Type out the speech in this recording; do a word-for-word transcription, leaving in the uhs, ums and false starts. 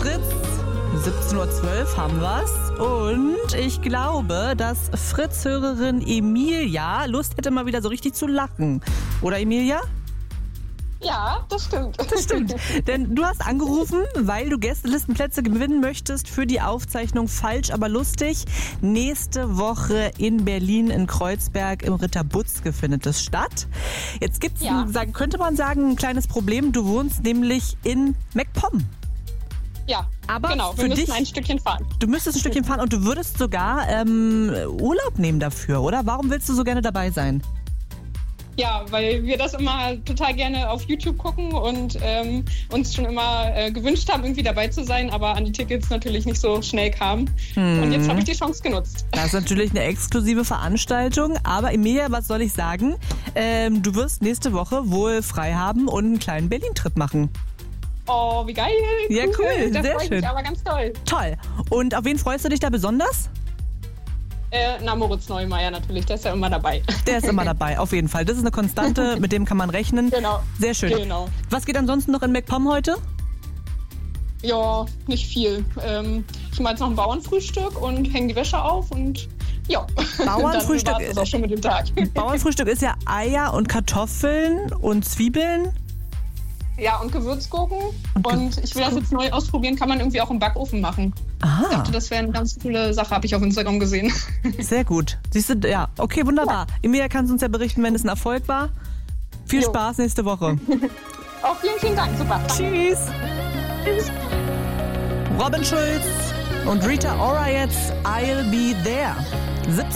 Fritz. siebzehn Uhr zwölf haben wir's. Und ich glaube, dass Fritz-Hörerin Emilia Lust hätte, mal wieder so richtig zu lachen. Oder Emilia? Ja, das stimmt. Das stimmt. Denn du hast angerufen, weil du Gästelistenplätze gewinnen möchtest für die Aufzeichnung Falsch, aber lustig. Nächste Woche in Berlin in Kreuzberg im Ritter Butzke findet es statt. Jetzt gibt's, Ja. ein, könnte man sagen, ein kleines Problem. Du wohnst nämlich in MacPom. Ja, Aber genau. Wir für müssen dich- ein Stückchen fahren. Du müsstest ein Stückchen fahren und du würdest sogar ähm, Urlaub nehmen dafür, oder? Warum willst du so gerne dabei sein? Ja, weil wir das immer total gerne auf YouTube gucken und ähm, uns schon immer äh, gewünscht haben, irgendwie dabei zu sein, aber an die Tickets natürlich nicht so schnell kamen. Hm. Und jetzt habe ich die Chance genutzt. Das ist natürlich eine exklusive Veranstaltung, aber Emilia, was soll ich sagen? Ähm, du wirst nächste Woche wohl frei haben und einen kleinen Berlin-Trip machen. Oh, wie geil. Ja, cool, Da sehr freue ich schön. mich aber ganz toll. Toll. Und auf wen freust du dich da besonders? Äh, na, Moritz Neumeier natürlich, der ist ja immer dabei. Der ist immer dabei, auf jeden Fall. Das ist eine Konstante, mit dem kann man rechnen. Genau. Sehr schön. Genau. Was geht ansonsten noch in MacPom heute? Ja, nicht viel. Ähm, ich mache jetzt noch ein Bauernfrühstück und hänge die Wäsche auf und ja. Bauernfrühstück- Dann war's das auch schon mit dem Tag. Bauernfrühstück ist ja Eier und Kartoffeln und Zwiebeln. Ja, und Gewürzgurken. Und Und, ich will das jetzt neu ausprobieren, kann man irgendwie auch im Backofen machen. Ich Aha, dachte, das wäre eine ganz coole Sache, habe ich auf Instagram gesehen. sehr gut. Siehst du, ja, okay, wunderbar. Emilia, kannst du uns ja berichten, wenn es ein Erfolg war. Viel Jo. Spaß nächste Woche. Oh, vielen, vielen Dank. Super. Tschüss. Tschüss. Robin Schulz und Rita Ora jetzt, I'll Be There. siebzehn